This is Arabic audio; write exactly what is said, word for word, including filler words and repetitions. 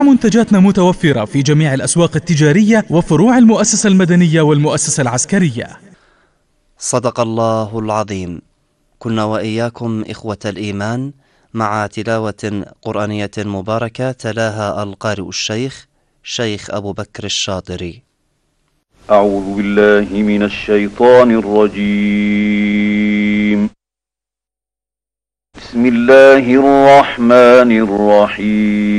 منتجاتنا متوفرة في جميع الأسواق التجارية وفروع المؤسسة المدنية والمؤسسة العسكرية. صدق الله العظيم. كنا وإياكم إخوة الإيمان مع تلاوة قرآنية مباركة تلاها القارئ الشيخ شيخ أبو بكر الشاطري. أعوذ بالله من الشيطان الرجيم. بسم الله الرحمن الرحيم.